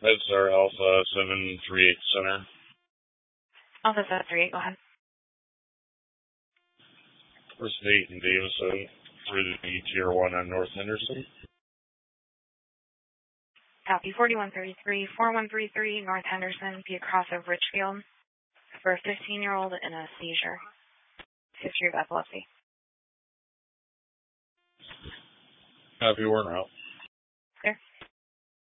MedStar Alpha 738 Center. Alpha 738, go ahead. First date in Davison through the Tier 1 on North Henderson. Copy 4133, 4133, North Henderson, be across of Richfield for a 15-year-old in a seizure. History of epilepsy. Copy, we're out. There.